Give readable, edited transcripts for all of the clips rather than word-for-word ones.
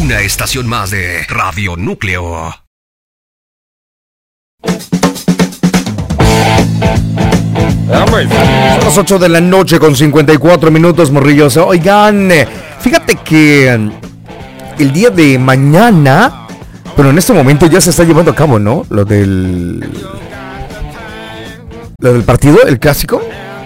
Una estación más de Radio Núcleo. Son las 8 de la noche con 54 minutos, morrillos. Oigan, fíjate que el día de mañana, pero en este momento ya se está llevando a cabo, ¿no? Lo del partido, el clásico.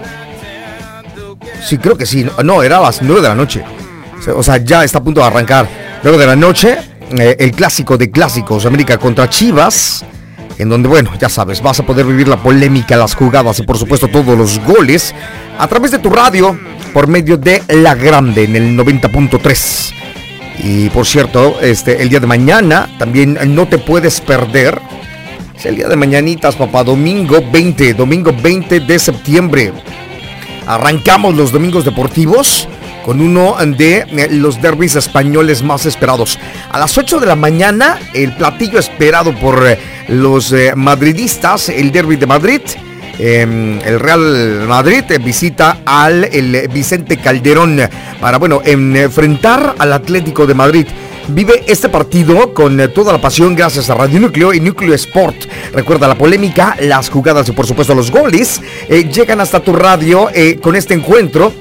Sí, creo que sí. No, era a las 9 de la noche. O sea, ya está a punto de arrancar. 9 de la noche, el clásico de clásicos, América contra Chivas. En donde, bueno, ya sabes, vas a poder vivir la polémica, las jugadas y por supuesto todos los goles a través de tu radio por medio de La Grande en el 90.3. Y por cierto, el día de mañana también no te puedes perder. Es el día de mañanitas, papá, domingo 20 de septiembre. Arrancamos los domingos deportivos con uno de los derbis españoles más esperados. A las 8 de la mañana, el platillo esperado por los madridistas, el derbi de Madrid. El Real Madrid visita al Vicente Calderón para, bueno, enfrentar al Atlético de Madrid. Vive este partido con toda la pasión gracias a Radio Núcleo y Núcleo Sport. Recuerda, la polémica, las jugadas y por supuesto los goles llegan hasta tu radio con este encuentro.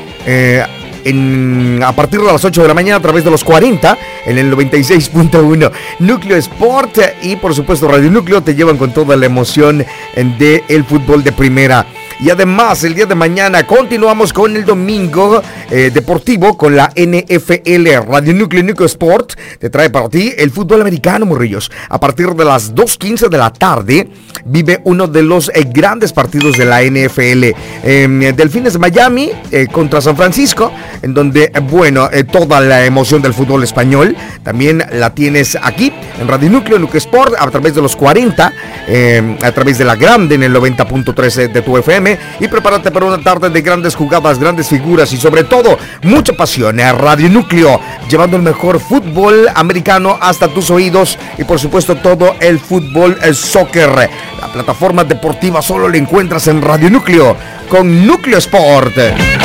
A partir de las 8 de la mañana a través de los 40 en el 96.1 Núcleo Sport y por supuesto Radio Núcleo te llevan con toda la emoción del fútbol de primera. Y además el día de mañana continuamos con el domingo deportivo con la NFL. Radio Núcleo y Núcleo Sport te trae para ti el fútbol americano, morrillos. A partir de las 2:15 de la tarde vive uno de los grandes partidos de la NFL. Delfines de Miami contra San Francisco, en donde, bueno, toda la emoción del fútbol español también la tienes aquí en Radio Núcleo, Núcleo Sport, a través de los 40, a través de La Grande en el 90.3 de tu FM. Y prepárate para una tarde de grandes jugadas, grandes figuras y sobre todo mucha pasión. Radio Núcleo, llevando el mejor fútbol americano hasta tus oídos y por supuesto todo el fútbol soccer. La plataforma deportiva solo la encuentras en Radio Núcleo con Núcleo Sport.